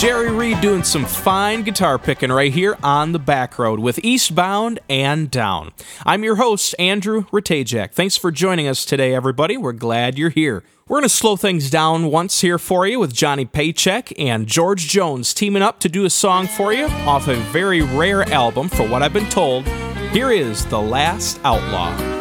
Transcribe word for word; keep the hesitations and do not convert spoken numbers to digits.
Jerry Reed doing some fine guitar picking right here on the back road with Eastbound and Down. I'm your host, Andrew Ratajak. Thanks for joining us today, everybody. We're glad you're here. We're going to slow things down once here for you with Johnny Paycheck and George Jones teaming up to do a song for you off a very rare album, for what I've been told. Here is The Last Outlaw.